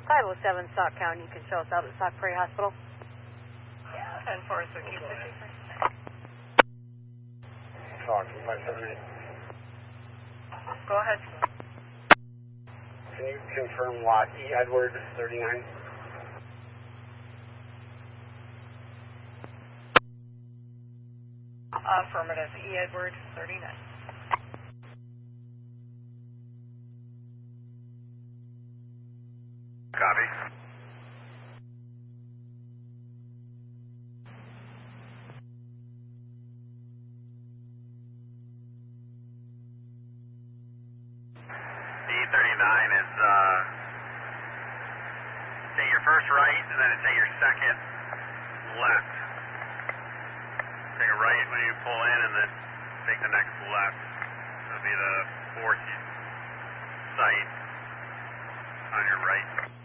507 Sauk County. You can show us out at Sauk Prairie Hospital. Yeah, 10-4, so keep 53. Talk, 578. Go ahead. Can you confirm lot E. Edward 39? Affirmative, E. Edward 39. Copy. D39 is, take your first right, and then take your second left. Take a right when you pull in, and then take the next left. That'll be the fourth site on your right.